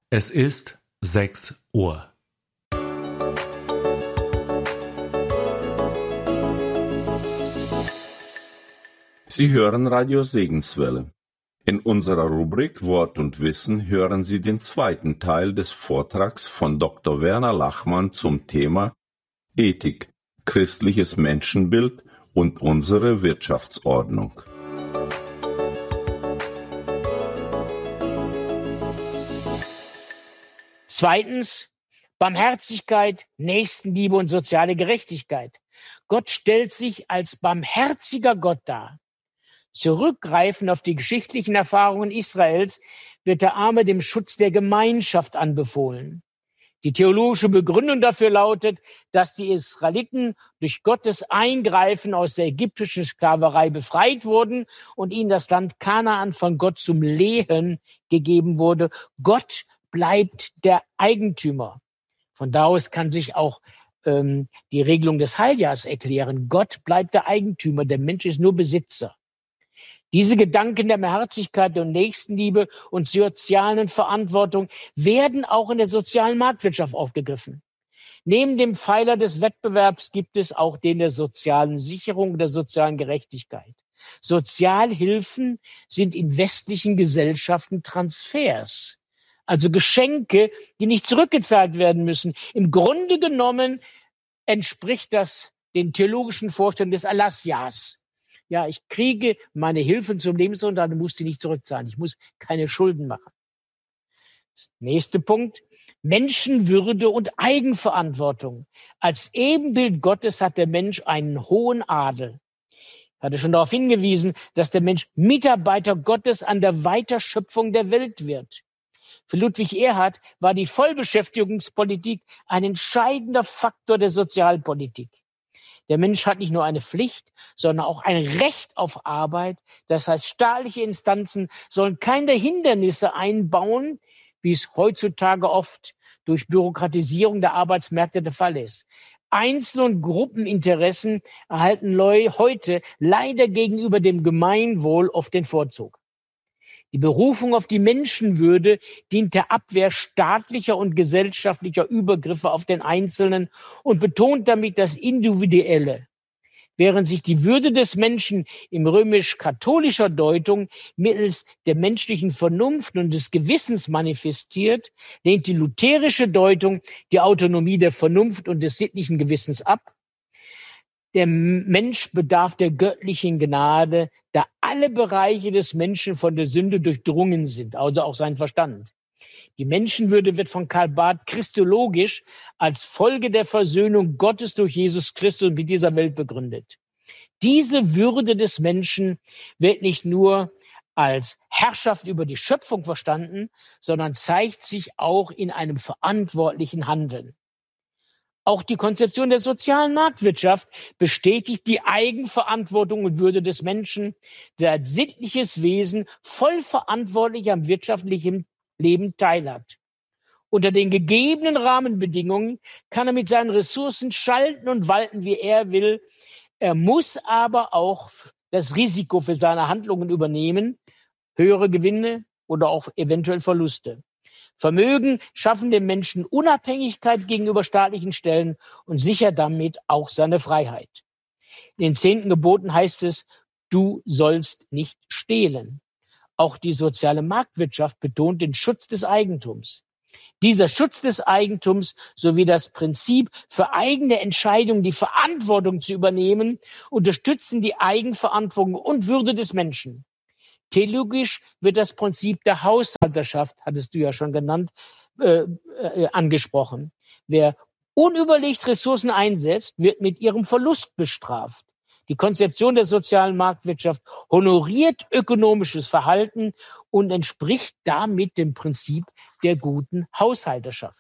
Es ist 6 Uhr. Sie hören Radio Segenswelle. In unserer Rubrik Wort und Wissen hören Sie den zweiten Teil des Vortrags von Dr. Werner Lachmann zum Thema Ethik, christliches Menschenbild und unsere Wirtschaftsordnung. Zweitens, Barmherzigkeit, Nächstenliebe und soziale Gerechtigkeit. Gott stellt sich als barmherziger Gott dar. Zurückgreifend auf die geschichtlichen Erfahrungen Israels wird der Arme dem Schutz der Gemeinschaft anbefohlen. Die theologische Begründung dafür lautet, dass die Israeliten durch Gottes Eingreifen aus der ägyptischen Sklaverei befreit wurden und ihnen das Land Kanaan von Gott zum Lehen gegeben wurde. Gott bleibt der Eigentümer. Von da aus kann sich auch die Regelung des Heiljahrs erklären. Gott bleibt der Eigentümer, der Mensch ist nur Besitzer. Diese Gedanken der Barmherzigkeit und Nächstenliebe und sozialen Verantwortung werden auch in der sozialen Marktwirtschaft aufgegriffen. Neben dem Pfeiler des Wettbewerbs gibt es auch den der sozialen Sicherung, der sozialen Gerechtigkeit. Sozialhilfen sind in westlichen Gesellschaften Transfers, also Geschenke, die nicht zurückgezahlt werden müssen. Im Grunde genommen entspricht das den theologischen Vorstellungen des Erlassjahrs. Ja, ich kriege meine Hilfen zum Lebensunterhalt und muss die nicht zurückzahlen. Ich muss keine Schulden machen. Nächster Punkt. Menschenwürde und Eigenverantwortung. Als Ebenbild Gottes hat der Mensch einen hohen Adel. Ich hatte schon darauf hingewiesen, dass der Mensch Mitarbeiter Gottes an der Weiterschöpfung der Welt wird. Für Ludwig Erhard war die Vollbeschäftigungspolitik ein entscheidender Faktor der Sozialpolitik. Der Mensch hat nicht nur eine Pflicht, sondern auch ein Recht auf Arbeit. Das heißt, staatliche Instanzen sollen keine Hindernisse einbauen, wie es heutzutage oft durch Bürokratisierung der Arbeitsmärkte der Fall ist. Einzel- und Gruppeninteressen erhalten heute leider gegenüber dem Gemeinwohl oft den Vorzug. Die Berufung auf die Menschenwürde dient der Abwehr staatlicher und gesellschaftlicher Übergriffe auf den Einzelnen und betont damit das Individuelle. Während sich die Würde des Menschen im römisch-katholischer Deutung mittels der menschlichen Vernunft und des Gewissens manifestiert, lehnt die lutherische Deutung die Autonomie der Vernunft und des sittlichen Gewissens ab. Der Mensch bedarf der göttlichen Gnade, da alle Bereiche des Menschen von der Sünde durchdrungen sind, also auch sein Verstand. Die Menschenwürde wird von Karl Barth christologisch als Folge der Versöhnung Gottes durch Jesus Christus mit dieser Welt begründet. Diese Würde des Menschen wird nicht nur als Herrschaft über die Schöpfung verstanden, sondern zeigt sich auch in einem verantwortlichen Handeln. Auch die Konzeption der sozialen Marktwirtschaft bestätigt die Eigenverantwortung und Würde des Menschen, der als sittliches Wesen voll verantwortlich am wirtschaftlichen Leben teilhat. Unter den gegebenen Rahmenbedingungen kann er mit seinen Ressourcen schalten und walten, wie er will. Er muss aber auch das Risiko für seine Handlungen übernehmen, höhere Gewinne oder auch eventuell Verluste. Vermögen schaffen dem Menschen Unabhängigkeit gegenüber staatlichen Stellen und sichert damit auch seine Freiheit. In den 10. Geboten heißt es, du sollst nicht stehlen. Auch die soziale Marktwirtschaft betont den Schutz des Eigentums. Dieser Schutz des Eigentums sowie das Prinzip, für eigene Entscheidungen die Verantwortung zu übernehmen, unterstützen die Eigenverantwortung und Würde des Menschen. Theologisch wird das Prinzip der Haushalterschaft, hattest du ja schon genannt, angesprochen. Wer unüberlegt Ressourcen einsetzt, wird mit ihrem Verlust bestraft. Die Konzeption der sozialen Marktwirtschaft honoriert ökonomisches Verhalten und entspricht damit dem Prinzip der guten Haushalterschaft.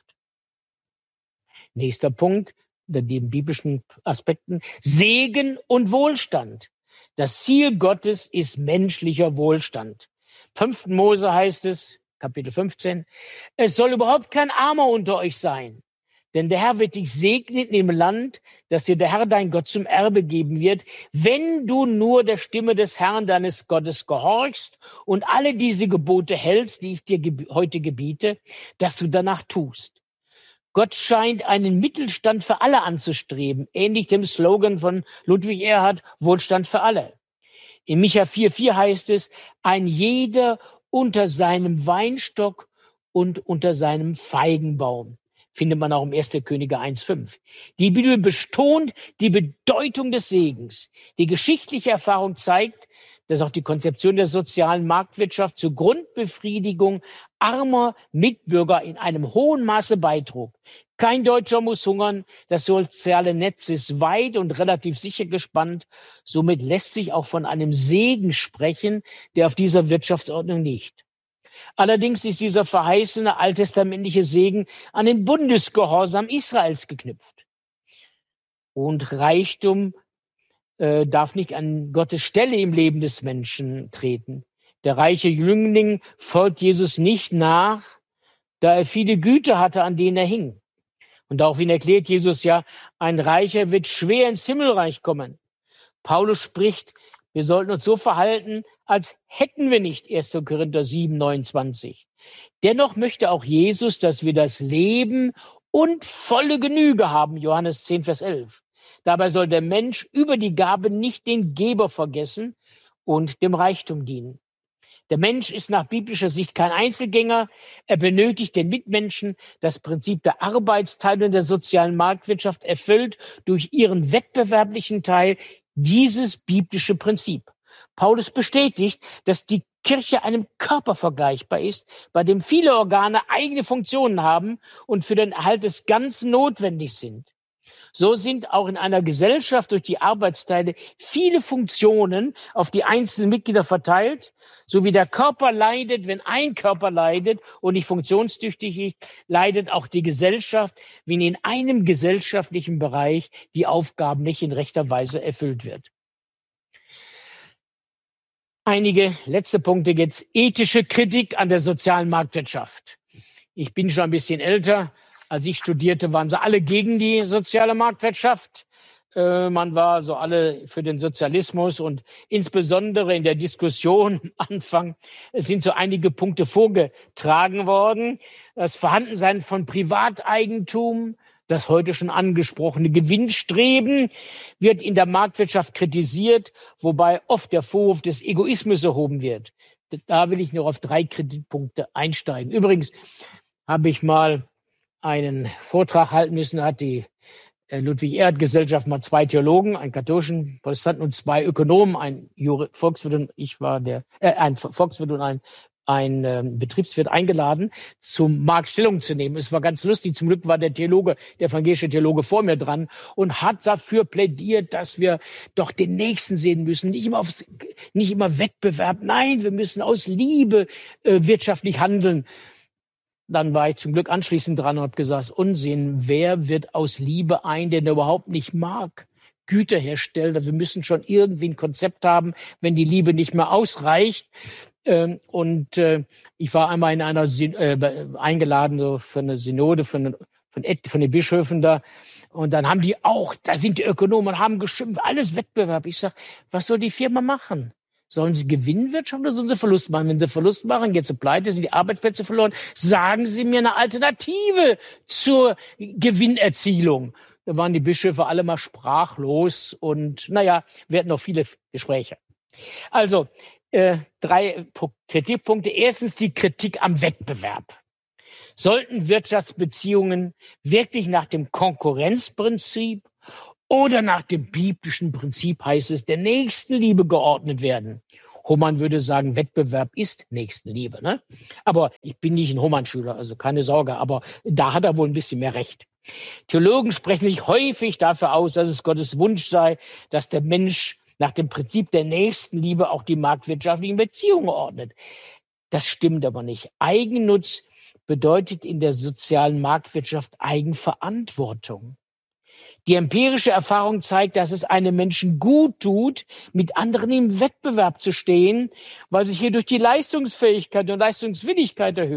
Nächster Punkt, unter den biblischen Aspekten, Segen und Wohlstand. Das Ziel Gottes ist menschlicher Wohlstand. 5. Mose heißt es, Kapitel 15, es soll überhaupt kein Armer unter euch sein. Denn der Herr wird dich segnen in dem Land, das dir der Herr dein Gott zum Erbe geben wird, wenn du nur der Stimme des Herrn deines Gottes gehorchst und alle diese Gebote hältst, die ich dir heute gebiete, dass du danach tust. Gott scheint einen Mittelstand für alle anzustreben, ähnlich dem Slogan von Ludwig Erhard, Wohlstand für alle. In Micha 4,4 heißt es, ein jeder unter seinem Weinstock und unter seinem Feigenbaum. Findet man auch im 1. Könige 1,5. Die Bibel betont die Bedeutung des Segens. Die geschichtliche Erfahrung zeigt, dass auch die Konzeption der sozialen Marktwirtschaft zur Grundbefriedigung armer Mitbürger in einem hohen Maße beitrug. Kein Deutscher muss hungern, das soziale Netz ist weit und relativ sicher gespannt. Somit lässt sich auch von einem Segen sprechen, der auf dieser Wirtschaftsordnung liegt. Allerdings ist dieser verheißene alttestamentliche Segen an den Bundesgehorsam Israels geknüpft. Und Reichtum darf nicht an Gottes Stelle im Leben des Menschen treten. Der reiche Jüngling folgt Jesus nicht nach, da er viele Güter hatte, an denen er hing. Und daraufhin erklärt Jesus ja, ein Reicher wird schwer ins Himmelreich kommen. Paulus spricht, wir sollten uns so verhalten, als hätten wir nicht, 1. Korinther 7, 29. Dennoch möchte auch Jesus, dass wir das Leben und volle Genüge haben, Johannes 10, Vers 11. Dabei soll der Mensch über die Gabe nicht den Geber vergessen und dem Reichtum dienen. Der Mensch ist nach biblischer Sicht kein Einzelgänger. Er benötigt den Mitmenschen. Das Prinzip der Arbeitsteilung der sozialen Marktwirtschaft erfüllt durch ihren wettbewerblichen Teil dieses biblische Prinzip. Paulus bestätigt, dass die Kirche einem Körper vergleichbar ist, bei dem viele Organe eigene Funktionen haben und für den Erhalt des Ganzen notwendig sind. So sind auch in einer Gesellschaft durch die Arbeitsteile viele Funktionen auf die einzelnen Mitglieder verteilt, so wie der Körper leidet, wenn ein Körper leidet und nicht funktionstüchtig ist, leidet auch die Gesellschaft, wenn in einem gesellschaftlichen Bereich die Aufgaben nicht in rechter Weise erfüllt wird. Einige letzte Punkte jetzt. Ethische Kritik an der sozialen Marktwirtschaft. Ich bin schon ein bisschen älter. Als ich studierte, waren sie alle gegen die soziale Marktwirtschaft. Man war so alle für den Sozialismus und insbesondere in der Diskussion am Anfang sind so einige Punkte vorgetragen worden. Das Vorhandensein von Privateigentum, das heute schon angesprochene Gewinnstreben wird in der Marktwirtschaft kritisiert, wobei oft der Vorwurf des Egoismus erhoben wird. Da will ich noch auf 3 Kritikpunkte einsteigen. Übrigens habe ich mal einen Vortrag halten müssen, hat die Ludwig-Erhard-Gesellschaft mal 2 Theologen, einen katholischen Protestanten und 2 Ökonomen, ein Volkswirt und ein Volkswirt und ein Betriebswirt eingeladen, zum Markt Stellung zu nehmen. Es war ganz lustig. Zum Glück war der evangelische Theologe vor mir dran und hat dafür plädiert, dass wir doch den Nächsten sehen müssen, nicht immer Wettbewerb. Nein, wir müssen aus Liebe wirtschaftlich handeln. Dann war ich zum Glück anschließend dran und habe gesagt, Unsinn, wer wird aus Liebe den er überhaupt nicht mag, Güter herstellen? Wir müssen schon irgendwie ein Konzept haben, wenn die Liebe nicht mehr ausreicht. Ich war einmal in einer eingeladen so für eine Synode von den Bischöfen da. Und dann haben die auch, da sind die Ökonomen und haben geschimpft, alles Wettbewerb. Ich sag, was soll die Firma machen? Sollen sie Gewinn wirtschaften oder sollen sie Verlust machen? Wenn sie Verlust machen, geht sie pleite, sind die Arbeitsplätze verloren. Sagen Sie mir eine Alternative zur Gewinnerzielung. Da waren die Bischöfe alle mal sprachlos und wir hatten noch viele Gespräche. Also 3 Kritikpunkte. Erstens die Kritik am Wettbewerb. Sollten Wirtschaftsbeziehungen wirklich nach dem Konkurrenzprinzip oder nach dem biblischen Prinzip, heißt es, der Nächstenliebe geordnet werden? Hohmann würde sagen, Wettbewerb ist Nächstenliebe. Ne? Aber ich bin nicht ein Hohmann-Schüler, also keine Sorge. Aber da hat er wohl ein bisschen mehr Recht. Theologen sprechen sich häufig dafür aus, dass es Gottes Wunsch sei, dass der Mensch nach dem Prinzip der Nächstenliebe auch die marktwirtschaftlichen Beziehungen ordnet. Das stimmt aber nicht. Eigennutz bedeutet in der sozialen Marktwirtschaft Eigenverantwortung. Die empirische Erfahrung zeigt, dass es einem Menschen gut tut, mit anderen im Wettbewerb zu stehen, weil sich hierdurch die Leistungsfähigkeit und Leistungswilligkeit erhöht.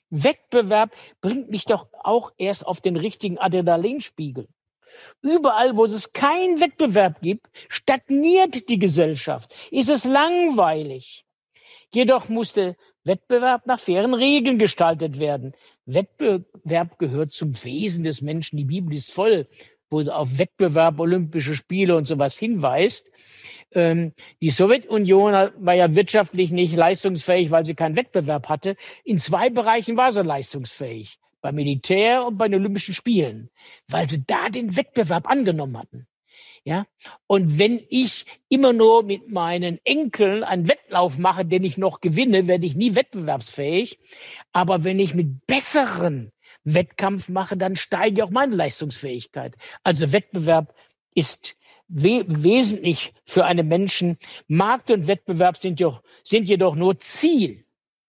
Wettbewerb bringt mich doch auch erst auf den richtigen Adrenalinspiegel. Überall, wo es keinen Wettbewerb gibt, stagniert die Gesellschaft, ist es langweilig. Jedoch muss der Wettbewerb nach fairen Regeln gestaltet werden. Wettbewerb gehört zum Wesen des Menschen. Die Bibel ist voll, wo sie auf Wettbewerb, Olympische Spiele und sowas hinweist. Die Sowjetunion war ja wirtschaftlich nicht leistungsfähig, weil sie keinen Wettbewerb hatte. In 2 Bereichen war sie leistungsfähig. Beim Militär und bei den Olympischen Spielen, weil sie da den Wettbewerb angenommen hatten. Ja? Und wenn ich immer nur mit meinen Enkeln einen Wettlauf mache, den ich noch gewinne, werde ich nie wettbewerbsfähig. Aber wenn ich mit besseren Wettkampf mache, dann steige auch meine Leistungsfähigkeit. Also Wettbewerb ist wesentlich für einen Menschen. Markt und Wettbewerb sind jedoch nur Ziel.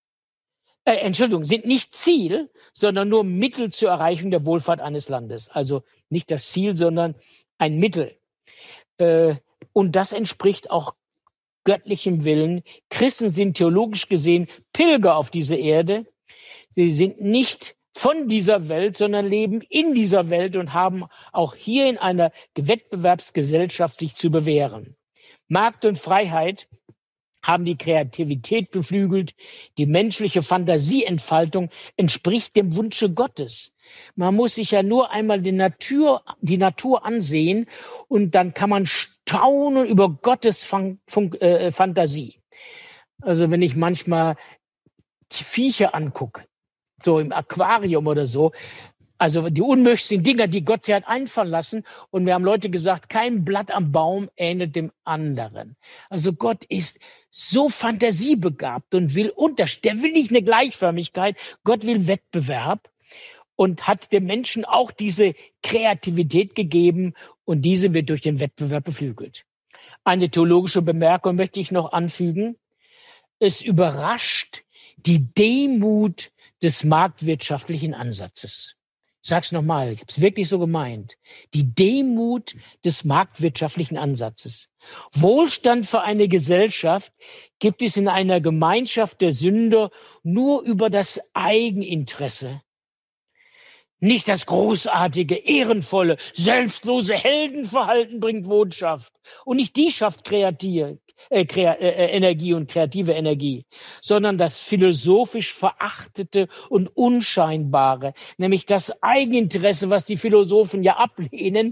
Sind nicht Ziel, sondern nur Mittel zur Erreichung der Wohlfahrt eines Landes. Also nicht das Ziel, sondern ein Mittel. Und das entspricht auch göttlichem Willen. Christen sind theologisch gesehen Pilger auf dieser Erde. Sie sind nicht von dieser Welt, sondern leben in dieser Welt und haben auch hier in einer Wettbewerbsgesellschaft sich zu bewähren. Markt und Freiheit haben die Kreativität beflügelt. Die menschliche Fantasieentfaltung entspricht dem Wunsche Gottes. Man muss sich ja nur einmal die Natur ansehen und dann kann man staunen über Gottes Fantasie. Also wenn ich manchmal Viecher angucke, so im Aquarium oder so, also die unmöglichsten Dinger, die Gott sich hat einfallen lassen. Und wir haben Leute gesagt, kein Blatt am Baum ähnelt dem anderen. Also Gott ist so fantasiebegabt und der will nicht eine Gleichförmigkeit, Gott will Wettbewerb und hat dem Menschen auch diese Kreativität gegeben und diese wird durch den Wettbewerb beflügelt. Eine theologische Bemerkung möchte ich noch anfügen. Es überrascht die Demut des marktwirtschaftlichen Ansatzes. Ich sage es nochmal, ich habe es wirklich so gemeint. Die Demut des marktwirtschaftlichen Ansatzes. Wohlstand für eine Gesellschaft gibt es in einer Gemeinschaft der Sünder nur über das Eigeninteresse. Nicht das großartige, ehrenvolle, selbstlose Heldenverhalten bringt Wohlschaft. Und nicht die schafft Energie und kreative Energie, sondern das philosophisch Verachtete und Unscheinbare, nämlich das Eigeninteresse, was die Philosophen ja ablehnen,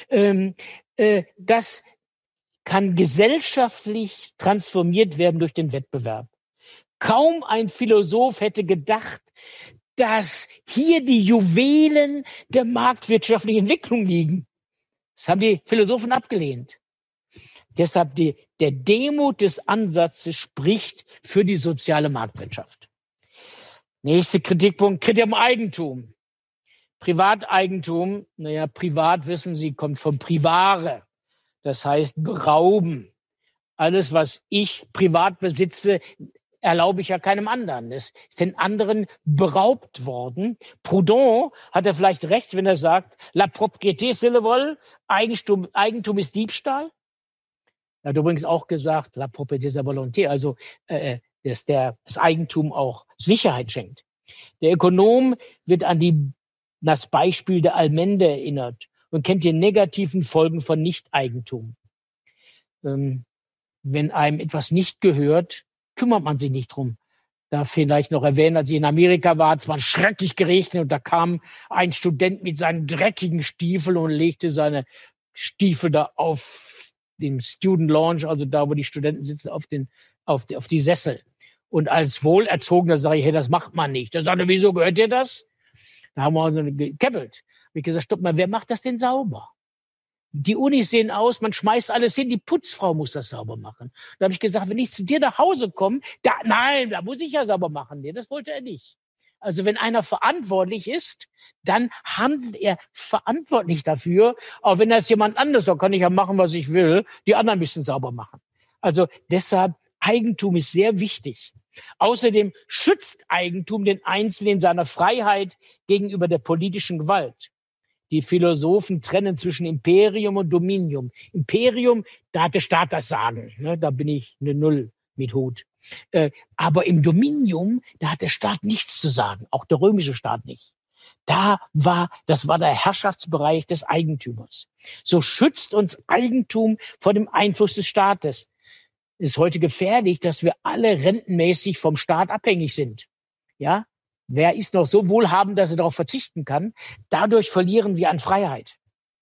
das kann gesellschaftlich transformiert werden durch den Wettbewerb. Kaum ein Philosoph hätte gedacht, dass hier die Juwelen der marktwirtschaftlichen Entwicklung liegen. Das haben die Philosophen abgelehnt. Deshalb der Demut des Ansatzes spricht für die soziale Marktwirtschaft. Nächster Kritikpunkt, Kritik am Eigentum. Privateigentum, privat, wissen Sie, kommt vom Privare. Das heißt berauben. Alles, was ich privat besitze, erlaube ich ja keinem anderen. Es ist den anderen beraubt worden. Proudhon hat er vielleicht recht, wenn er sagt, la propriété c'est le vol, Eigentum ist Diebstahl. Er hat übrigens auch gesagt, la propriété c'est la volonté, also dass das Eigentum auch Sicherheit schenkt. Der Ökonom wird an das Beispiel der Allmende erinnert und kennt die negativen Folgen von Nicht-Eigentum. Wenn einem etwas nicht gehört, kümmert man sich nicht drum. Da vielleicht noch erwähnen, als ich in Amerika war, es war schrecklich geregnet und da kam ein Student mit seinen dreckigen Stiefeln und legte seine Stiefel da auf dem Student Lounge, also da, wo die Studenten sitzen, auf die Sessel. Und als Wohlerzogener sage ich, hey, das macht man nicht. Da sagt er, wieso gehört dir das? Da haben wir uns gekeppelt. Hab ich gesagt, stopp mal, wer macht das denn sauber? Die Unis sehen aus, man schmeißt alles hin, die Putzfrau muss das sauber machen. Da habe ich gesagt, wenn ich zu dir nach Hause komme, da muss ich ja sauber machen. Nee, das wollte er nicht. Also wenn einer verantwortlich ist, dann handelt er verantwortlich dafür. Auch wenn das jemand anderes, da kann ich ja machen, was ich will, die anderen müssen sauber machen. Also deshalb, Eigentum ist sehr wichtig. Außerdem schützt Eigentum den Einzelnen in seiner Freiheit gegenüber der politischen Gewalt. Die Philosophen trennen zwischen Imperium und Dominium. Imperium, da hat der Staat das Sagen. Da bin ich eine Null. mit Hut. Aber im Dominium, da hat der Staat nichts zu sagen, auch der römische Staat nicht. Das war der Herrschaftsbereich des Eigentümers. So schützt uns Eigentum vor dem Einfluss des Staates. Es ist heute gefährlich, dass wir alle rentenmäßig vom Staat abhängig sind. Ja? Wer ist noch so wohlhabend, dass er darauf verzichten kann? Dadurch verlieren wir an Freiheit.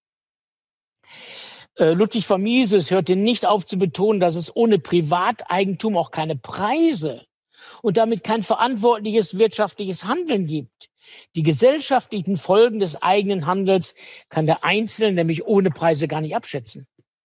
Ludwig von Mises hörte nicht auf zu betonen, dass es ohne Privateigentum auch keine Preise und damit kein verantwortliches wirtschaftliches Handeln gibt. Die gesellschaftlichen Folgen des eigenen Handels kann der Einzelne nämlich ohne Preise gar nicht abschätzen.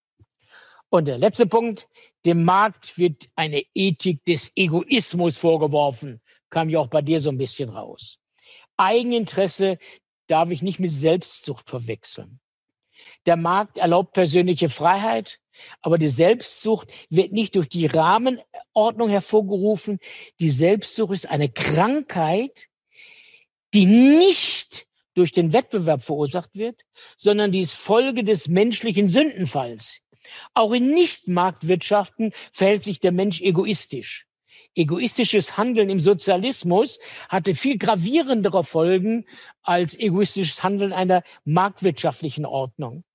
Und der letzte Punkt, dem Markt wird eine Ethik des Egoismus vorgeworfen. Kam ja auch bei dir so ein bisschen raus. Eigeninteresse darf ich nicht mit Selbstsucht verwechseln. Der Markt erlaubt persönliche Freiheit, aber die Selbstsucht wird nicht durch die Rahmenordnung hervorgerufen. Die Selbstsucht ist eine Krankheit, die nicht durch den Wettbewerb verursacht wird, sondern die ist Folge des menschlichen Sündenfalls. Auch in Nicht-Marktwirtschaften verhält sich der Mensch egoistisch. Egoistisches Handeln im Sozialismus hatte viel gravierendere Folgen als egoistisches Handeln einer marktwirtschaftlichen Ordnung.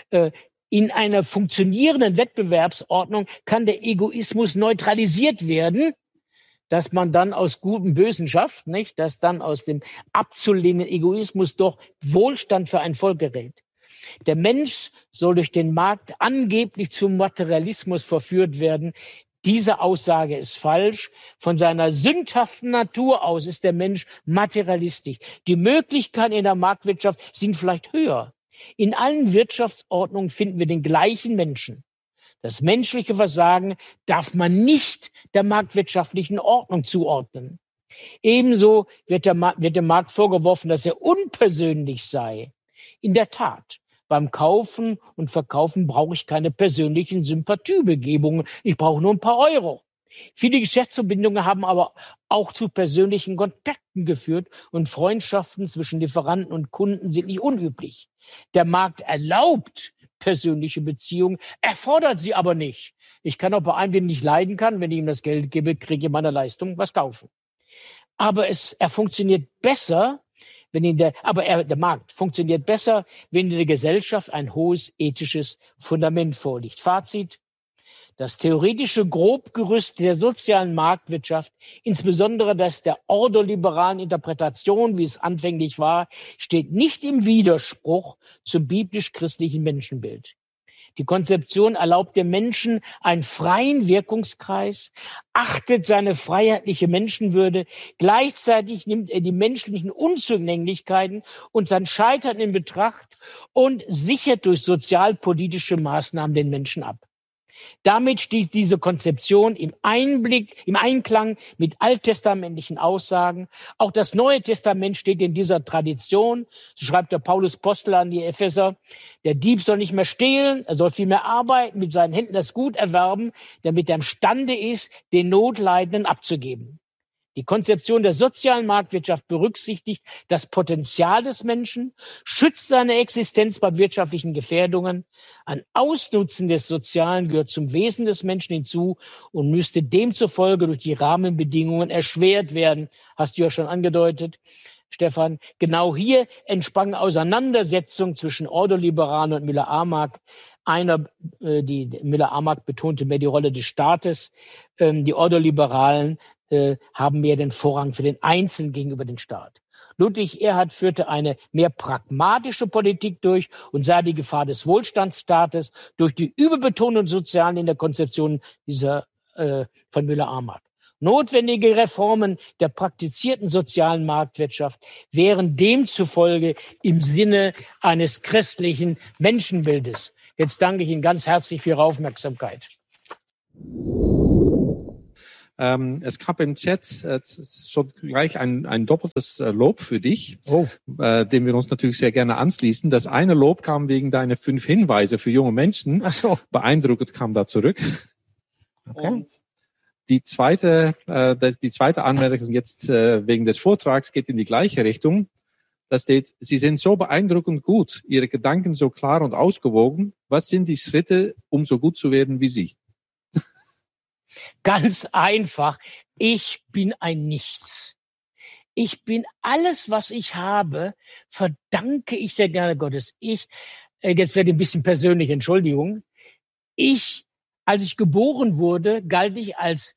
In einer funktionierenden Wettbewerbsordnung kann der Egoismus neutralisiert werden, dass man dann aus gutem Bösen schafft, nicht? Dass dann aus dem abzulehnenden Egoismus doch Wohlstand für ein Volk gerät. Der Mensch soll durch den Markt angeblich zum Materialismus verführt werden. Diese Aussage ist falsch. Von seiner sündhaften Natur aus ist der Mensch materialistisch. Die Möglichkeiten in der Marktwirtschaft sind vielleicht höher. In allen Wirtschaftsordnungen finden wir den gleichen Menschen. Das menschliche Versagen darf man nicht der marktwirtschaftlichen Ordnung zuordnen. Ebenso wird dem Markt vorgeworfen, dass er unpersönlich sei. In der Tat. Beim Kaufen und Verkaufen brauche ich keine persönlichen Sympathiebegebungen. Ich brauche nur ein paar Euro. Viele Geschäftsverbindungen haben aber auch zu persönlichen Kontakten geführt und Freundschaften zwischen Lieferanten und Kunden sind nicht unüblich. Der Markt erlaubt persönliche Beziehungen, erfordert sie aber nicht. Ich kann auch bei einem, den ich nicht leiden kann, wenn ich ihm das Geld gebe, kriege ich meiner Leistung was kaufen. Aber er funktioniert besser, der Markt funktioniert besser, wenn in der Gesellschaft ein hohes ethisches Fundament vorliegt. Fazit: Das theoretische Grobgerüst der sozialen Marktwirtschaft, insbesondere das der ordoliberalen Interpretation, wie es anfänglich war, steht nicht im Widerspruch zum biblisch-christlichen Menschenbild. Die Konzeption erlaubt dem Menschen einen freien Wirkungskreis, achtet seine freiheitliche Menschenwürde, gleichzeitig nimmt er die menschlichen Unzulänglichkeiten und sein Scheitern in Betracht und sichert durch sozialpolitische Maßnahmen den Menschen ab. Damit steht diese Konzeption im Einklang mit alttestamentlichen Aussagen. Auch das Neue Testament steht in dieser Tradition. So schreibt der Paulus Apostel an die Epheser: Der Dieb soll nicht mehr stehlen, er soll vielmehr arbeiten, mit seinen Händen das Gut erwerben, damit er imstande ist, den Notleidenden abzugeben. Die Konzeption der sozialen Marktwirtschaft berücksichtigt das Potenzial des Menschen, schützt seine Existenz bei wirtschaftlichen Gefährdungen. Ein Ausnutzen des Sozialen gehört zum Wesen des Menschen hinzu und müsste demzufolge durch die Rahmenbedingungen erschwert werden. Hast du ja schon angedeutet, Stefan. Genau hier entsprang Auseinandersetzung zwischen Ordoliberalen und Müller-Armak. Die Müller-Armak betonte mehr die Rolle des Staates, die Ordoliberalen haben mehr den Vorrang für den Einzelnen gegenüber dem Staat. Ludwig Erhard führte eine mehr pragmatische Politik durch und sah die Gefahr des Wohlstandsstaates durch die Überbetonung Sozialen in der Konzeption von Müller-Armak. Notwendige Reformen der praktizierten sozialen Marktwirtschaft wären demzufolge im Sinne eines christlichen Menschenbildes. Jetzt danke ich Ihnen ganz herzlich für Ihre Aufmerksamkeit. Es gab im Chat schon gleich ein doppeltes Lob für dich, dem wir uns natürlich sehr gerne anschließen. Das eine Lob kam wegen deiner 5 Hinweise für junge Menschen. Ach so. Beeindruckend kam da zurück. Okay. Und die zweite Anmerkung jetzt wegen des Vortrags geht in die gleiche Richtung. Da steht: Sie sind so beeindruckend gut, Ihre Gedanken so klar und ausgewogen. Was sind die Schritte, um so gut zu werden wie Sie? Ganz einfach. Ich bin ein Nichts. Ich bin alles, was ich habe, verdanke ich der Gnade Gottes. Jetzt werde ich ein bisschen persönlich, Entschuldigung. Als ich geboren wurde, galt ich als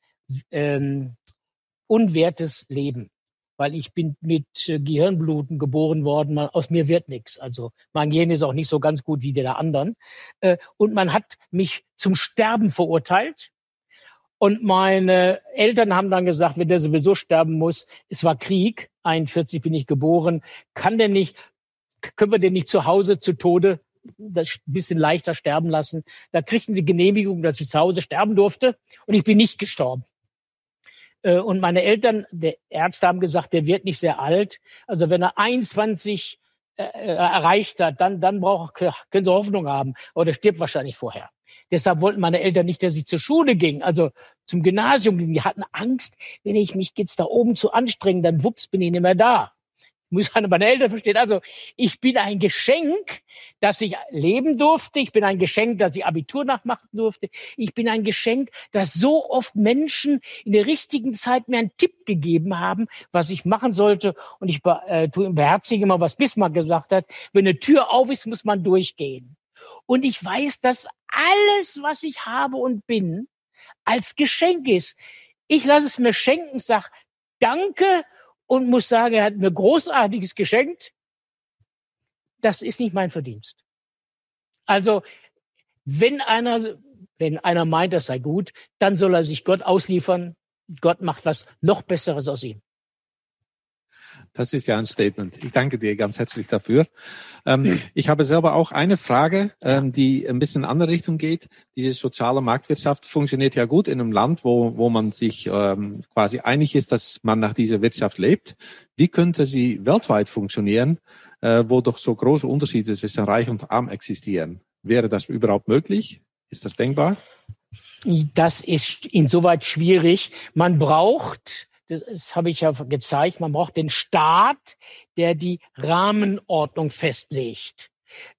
unwertes Leben, weil ich bin mit Gehirnbluten geboren worden. Aus mir wird nichts. Also mein Gehirn ist auch nicht so ganz gut wie der anderen. Und man hat mich zum Sterben verurteilt. Und meine Eltern haben dann gesagt, wenn der sowieso sterben muss, es war Krieg, 41 bin ich geboren, können wir den nicht zu Hause zu Tode das ein bisschen leichter sterben lassen? Da kriegten sie Genehmigung, dass ich zu Hause sterben durfte, und ich bin nicht gestorben. Und meine Eltern, der Ärzte haben gesagt, der wird nicht sehr alt. Also wenn er 21 erreicht hat, dann können sie Hoffnung haben. Aber der stirbt wahrscheinlich vorher. Deshalb wollten meine Eltern nicht, dass ich zur Schule ging, also zum Gymnasium ging. Die hatten Angst, wenn ich mich jetzt da oben zu anstrengen, dann wups, bin ich nicht mehr da. Muss einer meiner Eltern verstehen. Also ich bin ein Geschenk, dass ich leben durfte. Ich bin ein Geschenk, dass ich Abitur nachmachen durfte. Ich bin ein Geschenk, dass so oft Menschen in der richtigen Zeit mir einen Tipp gegeben haben, was ich machen sollte. Und ich beherzige immer, was Bismarck gesagt hat. Wenn eine Tür auf ist, muss man durchgehen. Und ich weiß, dass alles, was ich habe und bin, als Geschenk ist. Ich lasse es mir schenken, sag Danke und muss sagen, er hat mir Großartiges geschenkt. Das ist nicht mein Verdienst. Also, wenn einer meint, das sei gut, dann soll er sich Gott ausliefern. Gott macht was noch Besseres aus ihm. Das ist ja ein Statement. Ich danke dir ganz herzlich dafür. Ich habe selber auch eine Frage, die ein bisschen in eine andere Richtung geht. Diese soziale Marktwirtschaft funktioniert ja gut in einem Land, wo man sich quasi einig ist, dass man nach dieser Wirtschaft lebt. Wie könnte sie weltweit funktionieren, wo doch so große Unterschiede zwischen Reich und Arm existieren? Wäre das überhaupt möglich? Ist das denkbar? Das ist insoweit schwierig. Man braucht, das habe ich ja gezeigt, man braucht den Staat, der die Rahmenordnung festlegt.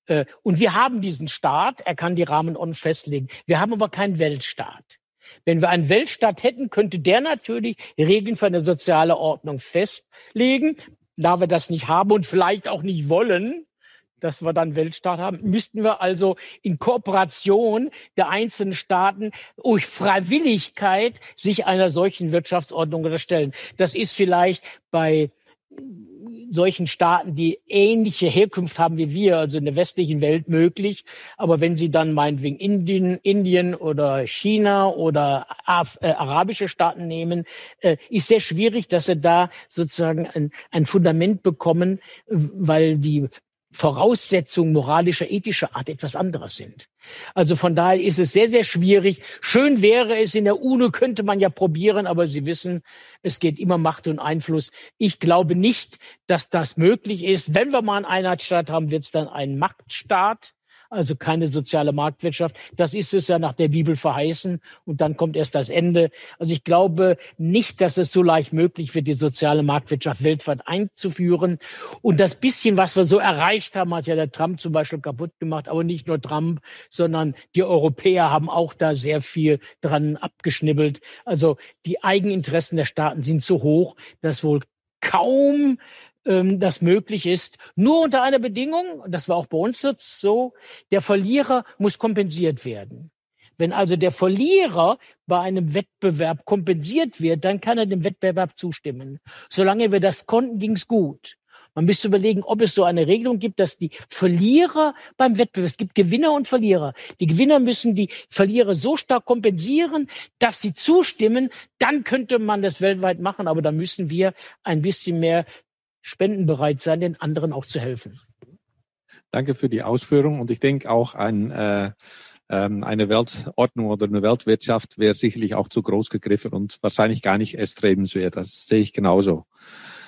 Und wir haben diesen Staat, er kann die Rahmenordnung festlegen. Wir haben aber keinen Weltstaat. Wenn wir einen Weltstaat hätten, könnte der natürlich Regeln für eine soziale Ordnung festlegen. Da wir das nicht haben und vielleicht auch nicht wollen, dass wir dann Weltstaat haben, müssten wir also in Kooperation der einzelnen Staaten durch Freiwilligkeit sich einer solchen Wirtschaftsordnung unterstellen. Das ist vielleicht bei solchen Staaten, die ähnliche Herkunft haben wie wir, also in der westlichen Welt, möglich. Aber wenn Sie dann meinetwegen Indien oder China oder arabische Staaten nehmen, ist sehr schwierig, dass Sie da sozusagen ein Fundament bekommen, weil die Voraussetzungen moralischer, ethischer Art etwas anderes sind. Also von daher ist es sehr, sehr schwierig. Schön wäre es, in der UNO könnte man ja probieren, aber Sie wissen, es geht immer Macht und Einfluss. Ich glaube nicht, dass das möglich ist. Wenn wir mal einen Einheitsstaat haben, wird es dann ein Machtstaat, also keine soziale Marktwirtschaft. Das ist es ja nach der Bibel verheißen und dann kommt erst das Ende. Also ich glaube nicht, dass es so leicht möglich wird, die soziale Marktwirtschaft weltweit einzuführen. Und das bisschen, was wir so erreicht haben, hat ja der Trump zum Beispiel kaputt gemacht. Aber nicht nur Trump, sondern die Europäer haben auch da sehr viel dran abgeschnibbelt. Also die Eigeninteressen der Staaten sind so hoch, dass wohl kaum das möglich ist, nur unter einer Bedingung, das war auch bei uns jetzt so, der Verlierer muss kompensiert werden. Wenn also der Verlierer bei einem Wettbewerb kompensiert wird, dann kann er dem Wettbewerb zustimmen. Solange wir das konnten, ging's gut. Man müsste überlegen, ob es so eine Regelung gibt, dass die Verlierer beim Wettbewerb, es gibt Gewinner und Verlierer. Die Gewinner müssen die Verlierer so stark kompensieren, dass sie zustimmen. Dann könnte man das weltweit machen, aber da müssen wir ein bisschen mehr spendenbereit sein, den anderen auch zu helfen. Danke für die Ausführung. Und ich denke auch eine Weltordnung oder eine Weltwirtschaft wäre sicherlich auch zu groß gegriffen und wahrscheinlich gar nicht erstrebenswert. Das sehe ich genauso.